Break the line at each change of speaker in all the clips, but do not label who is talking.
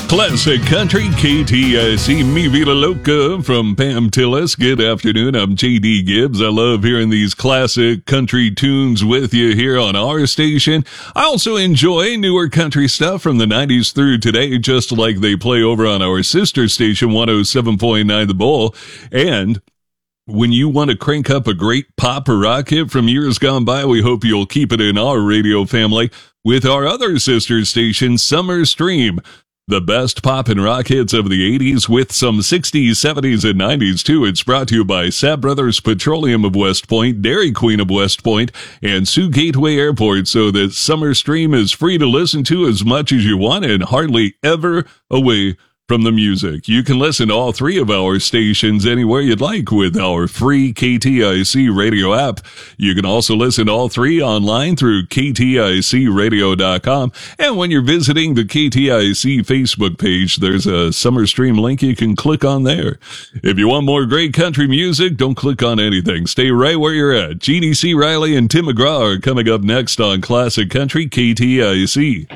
Classic Country, KTIC, Mi Vida Loca from Pam Tillis. Good afternoon, I'm J.D. Gibbs. I love hearing these classic country tunes with you here on our station. I also enjoy newer country stuff from the 90s through today, just like they play over on our sister station, 107.9 The Bull. And when you want to crank up a great pop or rock hit from years gone by, we hope you'll keep it in our radio family with our other sister station, Summer Stream. The best pop and rock hits of the 80s with some 60s, 70s, and 90s too. It's brought to you by Sapp Brothers Petroleum of West Point, Dairy Queen of West Point, and Sioux Gateway Airport, so that Summer Stream is free to listen to as much as you want and hardly ever away from the music. You can listen to all three of our stations anywhere you'd like with our free KTIC radio app. You can also listen to all three online through KTICradio.com. And when you're visiting the KTIC Facebook page, there's a Summer Stream link you can click on there. If you want more great country music, don't click on anything. Stay right where you're at. Jeannie C. Riley and Tim McGraw are coming up next on Classic Country KTIC.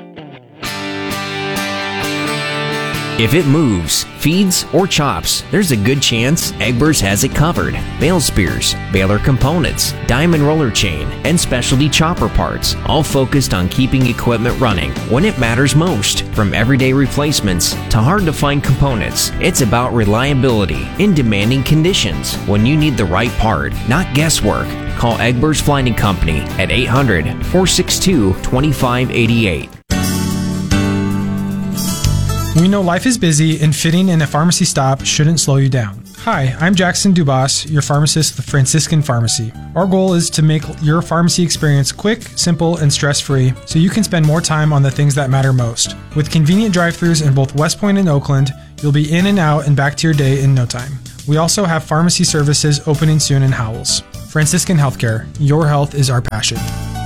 If it moves, feeds, or chops, there's a good chance Egbers has it covered. Bale spears, baler components, diamond roller chain, and specialty chopper parts, all focused on keeping equipment running when it matters most. From everyday replacements to hard-to-find components, it's about reliability in demanding conditions. When you need the right part, not guesswork, call Egbers Flighting Company at 800-462-2588.
We know life is busy and fitting in a pharmacy stop shouldn't slow you down. Hi, I'm Jackson Dubas, your pharmacist at the Franciscan Pharmacy. Our goal is to make your pharmacy experience quick, simple, and stress-free so you can spend more time on the things that matter most. With convenient drive-thrus in both West Point and Oakland, you'll be in and out and back to your day in no time. We also have pharmacy services opening soon in Howells. Franciscan Healthcare, your health is our passion.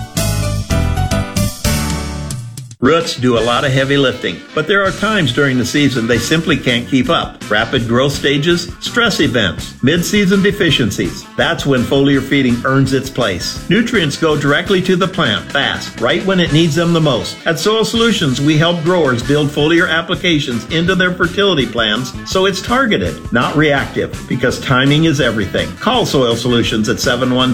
Roots do a lot of heavy lifting, but there are times during the season they simply can't keep up. Rapid growth stages, stress events, mid-season deficiencies. That's when foliar feeding earns its place. Nutrients go directly to the plant fast, right when it needs them the most. At Soil Solutions, we help growers build foliar applications into their fertility plans so it's targeted, not reactive, because timing is everything. Call Soil Solutions at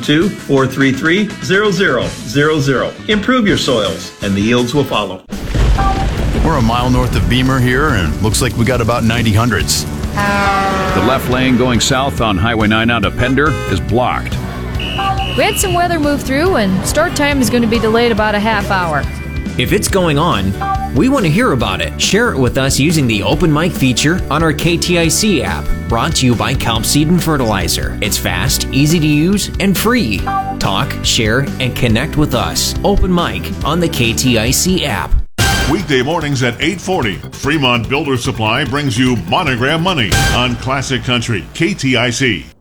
712-433-0000. Improve your soils, and the yields will follow.
We're a mile north of Beamer here, and looks like we got about 90 hundredths.
The left lane going south on Highway 9 out of Pender is blocked.
We had some weather move through, and start time is going to be delayed about a half hour.
If it's going on, we want to hear about it. Share it with us using the Open Mic feature on our KTIC app, brought to you by Kelp Seed and Fertilizer. It's fast, easy to use, and free. Talk, share, and connect with us. Open Mic on the KTIC app.
Weekday mornings at 8:40, Fremont Builder Supply brings you Monogram Money on Classic Country, KTIC.